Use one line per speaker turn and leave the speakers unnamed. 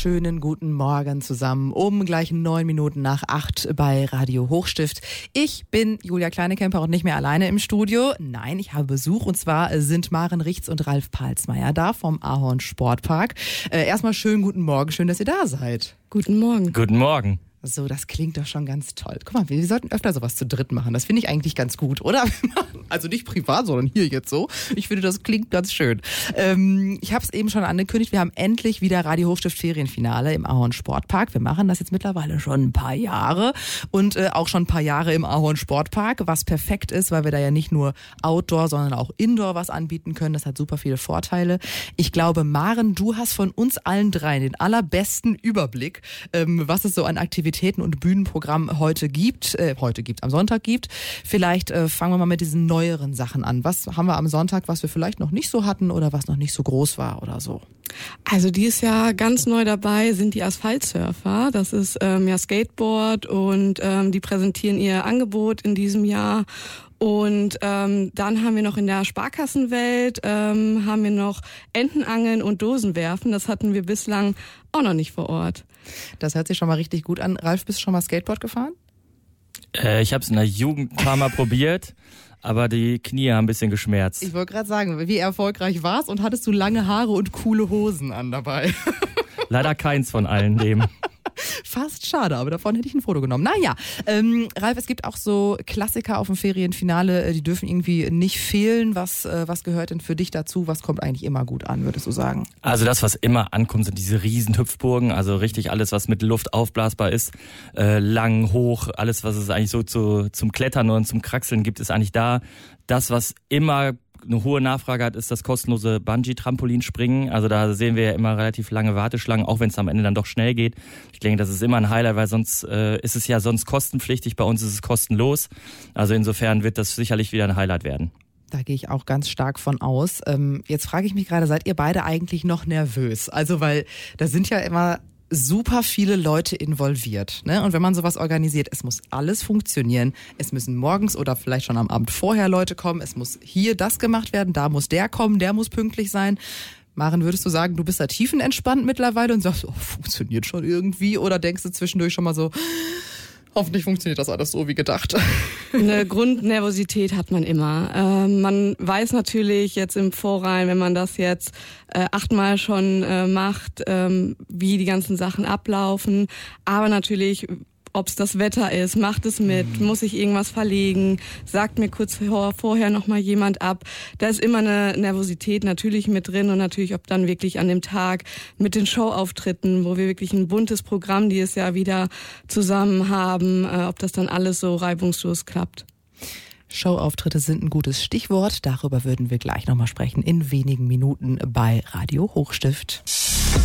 wunderschönen guten Morgen zusammen. Gleich 9 Minuten nach 8 bei Radio Hochstift. Ich bin Julia Kleinekemper und nicht mehr alleine im Studio. Nein, ich habe Besuch und zwar sind Maren Richts und Ralf Palsmeier da vom Ahorn Sportpark. Erstmal schönen guten Morgen, schön, dass ihr da seid.
Guten Morgen.
Guten Morgen.
So, das klingt doch schon ganz toll. Guck mal, wir sollten öfter sowas zu dritt machen. Das finde ich eigentlich ganz gut, oder? Also nicht privat, sondern hier jetzt so. Ich finde, das klingt ganz schön. Ich habe es eben schon angekündigt, wir haben endlich wieder Radio Hochstift Ferienfinale im Ahorn Sportpark. Wir machen das jetzt mittlerweile schon ein paar Jahre und auch schon ein paar Jahre im Ahorn Sportpark, was perfekt ist, weil wir da ja nicht nur Outdoor, sondern auch Indoor was anbieten können. Das hat super viele Vorteile. Ich glaube, Maren, du hast von uns allen dreien den allerbesten Überblick, was es so an Aktivitäten und Bühnenprogramm am Sonntag gibt. Vielleicht fangen wir mal mit diesen neueren Sachen an. Was haben wir am Sonntag, was wir vielleicht noch nicht so hatten oder was noch nicht so groß war oder so?
Also dieses Jahr ganz neu dabei sind die Asphaltsurfer. Das ist ja Skateboard und die präsentieren ihr Angebot in diesem Jahr. Und dann haben wir noch in der Sparkassenwelt haben wir noch Entenangeln und Dosenwerfen. Das hatten wir bislang auch noch nicht vor Ort.
Das hört sich schon mal richtig gut an. Ralf, bist du schon mal Skateboard gefahren?
Ich habe es in der Jugend ein paar Mal probiert, aber die Knie haben ein bisschen geschmerzt.
Ich wollte gerade sagen, wie erfolgreich war's und hattest du lange Haare und coole Hosen an dabei?
Leider keins von allen dem.
Fast schade, aber davon hätte ich ein Foto genommen. Naja, Ralf, es gibt auch so Klassiker auf dem Ferienfinale, die dürfen irgendwie nicht fehlen. Was gehört denn für dich dazu? Was kommt eigentlich immer gut an, würdest du sagen?
Also das, was immer ankommt, sind diese riesen Hüpfburgen. Also richtig alles, was mit Luft aufblasbar ist. Lang, hoch, alles, was es eigentlich so zum Klettern und zum Kraxeln gibt, ist eigentlich da. Das, was immer eine hohe Nachfrage hat, ist das kostenlose Bungee-Trampolinspringen. Also da sehen wir ja immer relativ lange Warteschlangen, auch wenn es am Ende dann doch schnell geht. Ich denke, das ist immer ein Highlight, weil sonst ist es ja sonst kostenpflichtig, bei uns ist es kostenlos. Also insofern wird das sicherlich wieder ein Highlight werden.
Da gehe ich auch ganz stark von aus. Jetzt frage ich mich gerade, seid ihr beide eigentlich noch nervös? Also weil da sind ja immer super viele Leute involviert, ne? Und wenn man sowas organisiert, es muss alles funktionieren. Es müssen morgens oder vielleicht schon am Abend vorher Leute kommen. Es muss hier das gemacht werden, da muss der kommen, der muss pünktlich sein. Maren, würdest du sagen, du bist da tiefenentspannt mittlerweile und sagst, oh, funktioniert schon irgendwie? Oder denkst du zwischendurch schon mal so, hoffentlich funktioniert das alles so wie gedacht?
Eine Grundnervosität hat man immer. Man weiß natürlich jetzt im Vorrein, wenn man das jetzt 8-mal schon macht, wie die ganzen Sachen ablaufen. Aber natürlich, ob es das Wetter ist, macht es mit, muss ich irgendwas verlegen, sagt mir kurz vorher nochmal jemand ab. Da ist immer eine Nervosität natürlich mit drin und natürlich, ob dann wirklich an dem Tag mit den Showauftritten, wo wir wirklich ein buntes Programm dieses Jahr wieder zusammen haben, ob das dann alles so reibungslos klappt.
Showauftritte sind ein gutes Stichwort. Darüber würden wir gleich nochmal sprechen in wenigen Minuten bei Radio Hochstift.